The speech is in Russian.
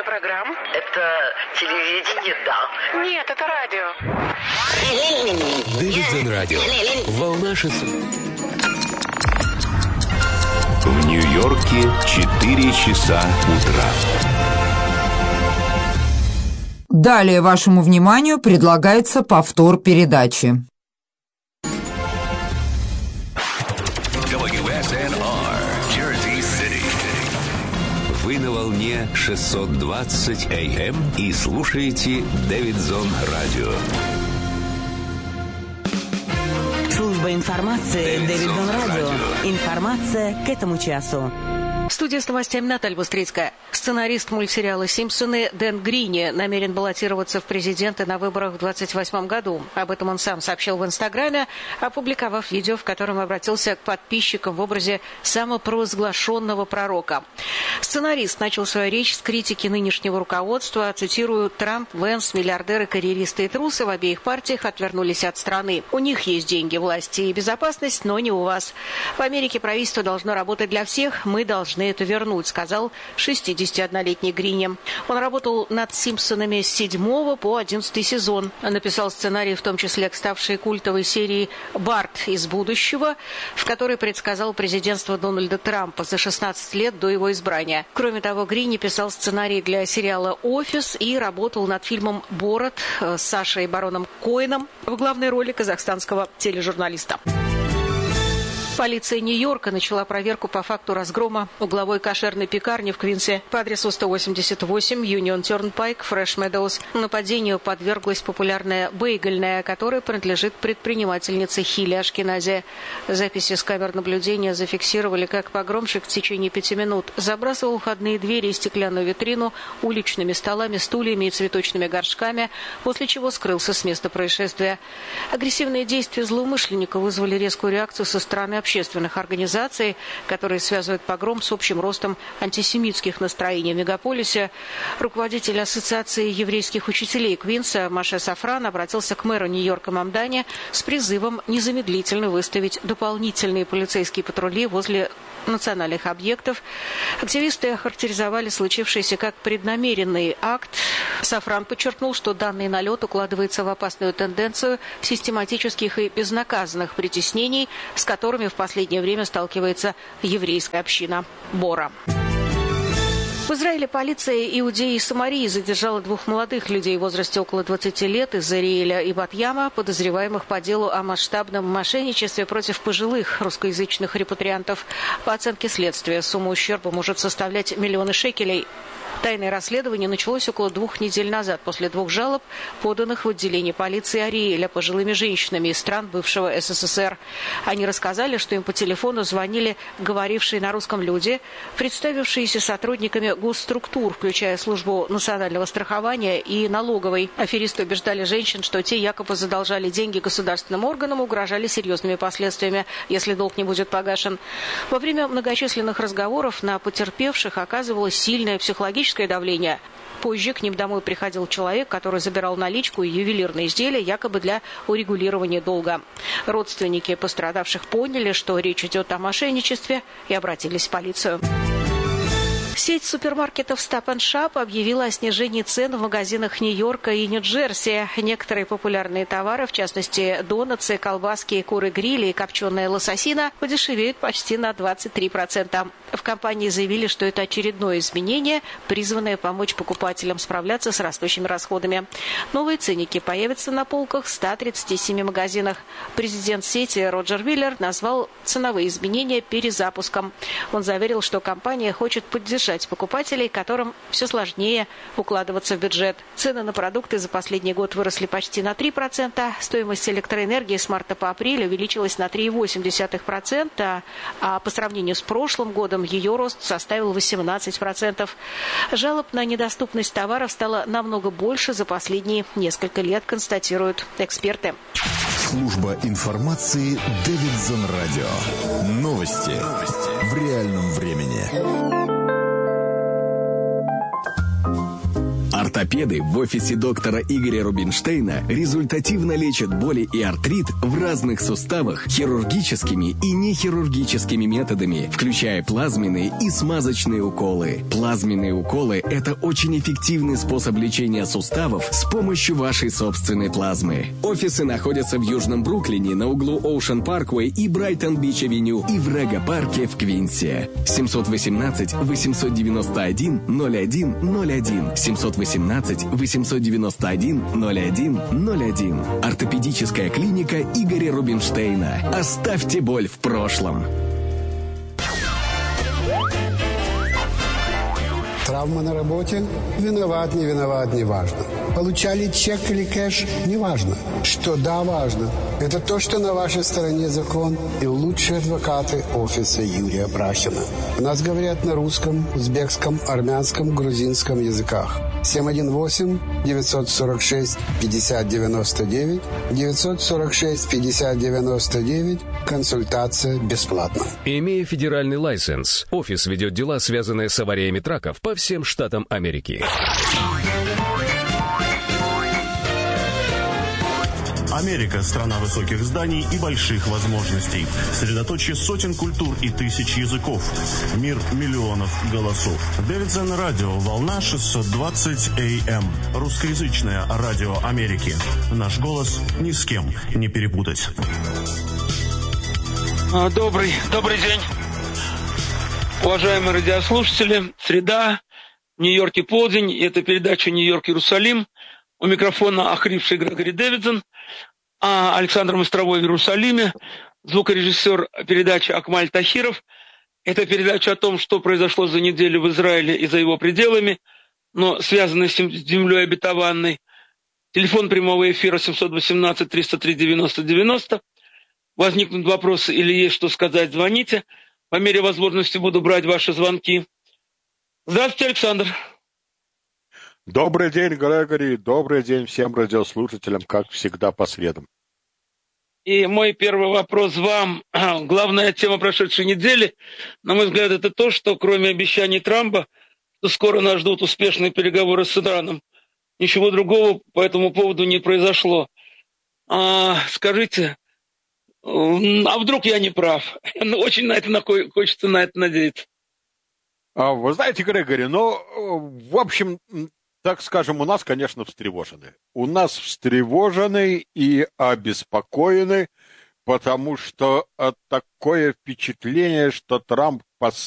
Телевизионная программа? Это телевидение, да. Нет, это радио. Дэвидсон радио. Волна 600. В Нью-Йорке 4 часа утра. Далее вашему вниманию предлагается повтор передачи. WSNR, Jersey City. Вы на волне 620 AM и слушаете Дэвидсон радио. Служба информации Дэвидсон радио. Информация к этому часу. В студии с новостями Наталья Бустрицкая. Сценарист мультсериала «Симпсоны» Дэн Грини намерен баллотироваться в президенты на выборах в 2028 году. Об этом он сам сообщил в Инстаграме, опубликовав видео, в котором обратился к подписчикам в образе самопровозглашенного пророка. Сценарист начал свою речь с критики нынешнего руководства. Цитирую: «Трамп, Венс, миллиардеры, карьеристы и трусы в обеих партиях отвернулись от страны. У них есть деньги, власть и безопасность, но не у вас. В Америке правительство должно работать для всех, мы должны это вернуть», сказал 61-летний Грини. Он работал над «Симпсонами» с 7 по 11 сезон. Написал сценарий, в том числе к ставшей культовой серии «Барт из будущего», в которой предсказал президентство Дональда Трампа за 16 лет до его избрания. Кроме того, Грини писал сценарий для сериала «Офис» и работал над фильмом «Борат» с Сашей Бароном Коэном в главной роли казахстанского тележурналиста. Полиция Нью-Йорка начала проверку по факту разгрома угловой кошерной пекарни в Квинсе по адресу 188 Юнион Тернпайк, Фрэш Медоуз. Нападению подверглась популярная бейгельная, которая принадлежит предпринимательнице Хилли Ашкенази. Записи с камер наблюдения зафиксировали, как погромщик в течение 5 минут забрасывал входные двери и стеклянную витрину уличными столами, стульями и цветочными горшками, после чего скрылся с места происшествия. Агрессивные действия злоумышленника вызвали резкую реакцию со стороны общественных организаций, которые связывают погром с общим ростом антисемитских настроений в мегаполисе. Руководитель Ассоциации еврейских учителей Квинса Моше Сафран обратился к мэру Нью-Йорка Мамдани с призывом незамедлительно выставить дополнительные полицейские патрули возле национальных объектов. Активисты охарактеризовали случившееся как преднамеренный акт. Сафран подчеркнул, что данный налет укладывается в опасную тенденцию систематических и безнаказанных притеснений, с которыми в последнее время сталкивается еврейская община Бора. В Израиле полиция Иудеи и Самарии задержала 2 молодых людей в возрасте около 20 лет из Ариэля и Бат-Яма, подозреваемых по делу о масштабном мошенничестве против пожилых русскоязычных репатриантов. По оценке следствия, сумма ущерба может составлять миллионы шекелей. Тайное расследование началось около 2 недель назад после 2 жалоб, поданных в отделение полиции Ариэля пожилыми женщинами из стран бывшего СССР. Они рассказали, что им по телефону звонили говорившие на русском люди, представившиеся сотрудниками госструктур, включая службу национального страхования и налоговой. Аферисты убеждали женщин, что те якобы задолжали деньги государственным органам, угрожали серьезными последствиями, если долг не будет погашен. Во время многочисленных разговоров на потерпевших оказывалось сильное психологическое давление. Позже к ним домой приходил человек, который забирал наличку и ювелирные изделия, якобы для урегулирования долга. Родственники пострадавших поняли, что речь идет о мошенничестве, и обратились в полицию. Сеть супермаркетов Stop & Shop объявила о снижении цен в магазинах Нью-Йорка и Нью-Джерси. Некоторые популярные товары, в частности донатсы, колбаски, куры-грили и копченая лососина, подешевеют почти на 23%. В компании заявили, что это очередное изменение, призванное помочь покупателям справляться с растущими расходами. Новые ценники появятся на полках в 137 магазинах. Президент сети Роджер Виллер назвал ценовые изменения перезапуском. Он заверил, что компания хочет поддержать покупателей, которым все сложнее укладываться в бюджет. Цены на продукты за последний год выросли почти на 3%. Стоимость электроэнергии с марта по апрель увеличилась на 3,8%, а по сравнению с прошлым годом ее рост составил 18%. Жалоб на недоступность товаров стало намного больше за последние несколько лет, констатируют эксперты. Служба информации Дэвидсон радио. Новости в реальном времени. Ортопеды в офисе доктора Игоря Рубинштейна результативно лечат боли и артрит в разных суставах хирургическими и нехирургическими методами, включая плазменные и смазочные уколы. Плазменные уколы – это очень эффективный способ лечения суставов с помощью вашей собственной плазмы. Офисы находятся в Южном Бруклине на углу Оушен Парквей и Брайтон-Бич-авеню и в Рега-парке в Квинсе. 718-891-0101. 718-891-0101. Ортопедическая клиника Игоря Рубинштейна. Оставьте боль в прошлом. Травма на работе? Виноват, не виноват, не важно. Получали чек или кэш? Не важно. Что да, важно. Это то, что на вашей стороне закон и лучшие адвокаты офиса Юрия Брахина. У нас говорят на русском, узбекском, армянском, грузинском языках. 718-946-5099, 946-5099, консультация бесплатна. Имея федеральный лайсенс, офис ведет дела, связанные с авариями траков по всем штатам Америки. Америка – страна высоких зданий и больших возможностей. Средоточие сотен культур и тысяч языков. Мир миллионов голосов. Дэвидсон радио, волна 620 АМ. Русскоязычное радио Америки. Наш голос ни с кем не перепутать. Добрый день, уважаемые радиослушатели. Среда, в Нью-Йорке полдень. Это передача «Нью-Йорк Иерусалим». У микрофона охрипший Грегори Дэвидсон, а Александр Мостровой в Иерусалиме, звукорежиссер передачи Акмаль Тахиров. Это передача о том, что произошло за неделю в Израиле и за его пределами, но связано с землей обетованной. Телефон прямого эфира 718-303-90-90. Возникнут вопросы или есть что сказать, звоните. По мере возможности буду брать ваши звонки. Здравствуйте, Александр. Добрый день, Грегори. Добрый день всем радиослушателям, как всегда, по средам. И мой первый вопрос вам. Главная тема прошедшей недели, на мой взгляд, это то, что кроме обещаний Трампа, что скоро нас ждут успешные переговоры с Ираном, ничего другого по этому поводу не произошло. Скажите, а вдруг я не прав? Очень хочется на это надеяться. Вы знаете, Грегори, в общем, так скажем, у нас, конечно, встревожены. У нас встревожены и обеспокоены, потому что такое впечатление, что Трамп